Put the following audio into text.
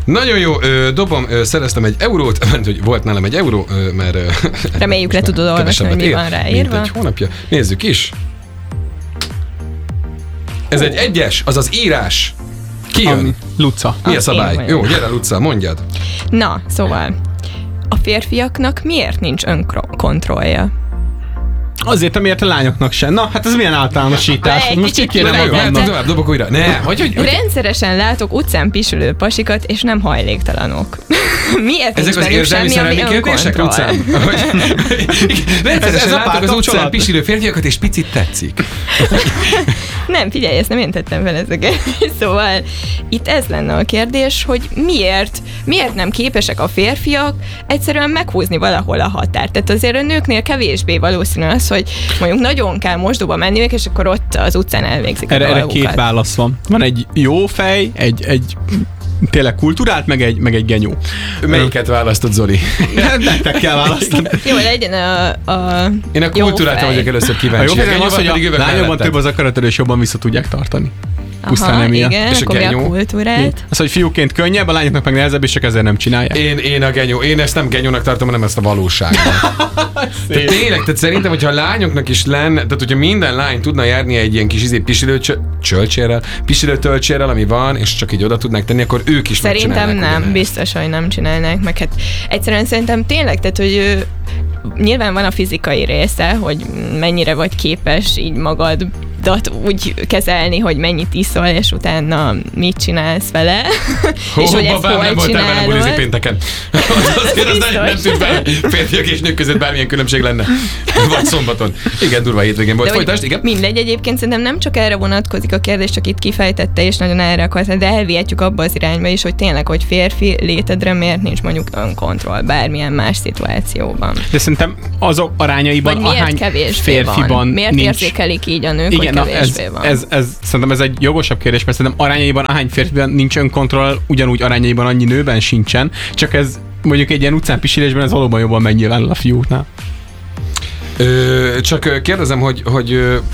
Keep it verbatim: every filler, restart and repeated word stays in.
Nagyon jó, ö, dobom, ö, szereztem egy eurót, mert hogy volt nálam egy euró, ö, mert... Ö, reméljük le tudod olvasni, hogy mi van ráírva. Mint egy hónapja. Nézzük is. Ez egy egyes, azaz írás. Ki jön? Ami, Luca. Mi a Ah, szabály? én vagyok. Jó, gyere Luca, mondjad. Na, szóval, a férfiaknak miért nincs önkontrollja? Azért, amiért a lányoknak sem. Na, hát ez milyen általánosítás. Egy Most így kicsit kéne kifejtett. magamnak. Tovább dobok újra. Ne, hogy, hogy, hogy Rendszeresen látok utcán pisülő pasikat, és nem hajléktalanok. Miért ezek nincs az bennük érzelmi semmi, ami szerelmi kérdések önkontroll? utcán? Hogy- Rendszeresen Ez a látok az utcán párkapcsolat? pisilő férfiakat, és picit tetszik. Nem, figyelj, ezt nem én tettem fel ezeket. Szóval itt ez lenne a kérdés, hogy miért, miért nem képesek a férfiak egyszerűen meghúzni valahol a határt. Tehát azért a nőknél kevésbé valószínű az, hogy mondjuk nagyon kell mosdóba menni, és akkor ott az utcán elvégzik Erre, a erre dolgukat. két válasz van. Van egy jó fej, egy, egy tényleg kultúrált, meg egy, meg egy genyó. Melyiket választod, Zoli? Nektek kell választani. Jó, legyen a, a Én a jó kultúrátra fej. vagyok először A kíváncsi. jó fej az, genyóval hogy pedig a jövök lányokban melletted. több az akaratod, és jobban vissza tudják tartani. Pusztán Aha, emiatt. igen, És a akkor mi a genyó? kultúrát. Az, hogy fiúként könnyebb, a lányoknak meg nehezebb, és csak ezért nem csinálják. Én, én a genyó. Én ezt nem genyónak tartom, hanem ezt a valóságot. Tehát tényleg, tehát szerintem, hogyha a lányoknak is lenne, tehát hogyha minden lány tudna járni egy ilyen kis izé pisilő csölcsérrel, pisilő tölcsérrel, ami van, és csak így oda tudnák tenni, akkor ők is Szerintem megcsinálnák nem, ugyanezt. biztos, hogy nem csinálnák meg. Hát egyszerűen szerintem tényleg, tehát, hogy ö, nyilván van a fizikai része, hogy mennyire vagy képes így magadat úgy kezelni, hogy mennyit iszol, és utána mit csinálsz vele, Hó, és hogy ezt babám, nem hol voltál vele bulizni csinálod. pénteken. Az azért az nagyon nem Biztos. tűnt fel, férfiak és nők között bármilyen különbség lenne. Vagy szombaton. Igen, durva hétvégén volt. De hogy Folytasd, igen. mindegy, egyébként szerintem nem csak erre vonatkozik a kérdés, csak itt kifejtette, és nagyon erre akartam, de elvihetjük abba az irányba is, hogy tényleg, hogy férfi létedre miért nincs mondjuk önkontroll bármilyen más szituációban. De szerintem azok arányaiban, Vagy miért ahány kevésbé férfiban van? Miért nincs. érzékelik így a nők, Igen, hogy na, kevésbé ez, van? ez, ez, szerintem ez egy jogosabb kérdés, mert szerintem arányaiban ahány férfiban nincs önkontroll, ugyanúgy arányaiban annyi nőben sincsen, csak ez mondjuk egy ilyen utcán pisilésben ez valóban jobban megnyilvánul a fiúknál. Ö, csak ö, kérdezem, hogy, hogy ö,